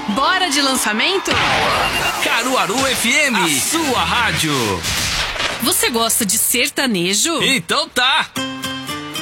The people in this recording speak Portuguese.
Bora de lançamento? Caruaru FM, a sua rádio. Você gosta de sertanejo? Então tá.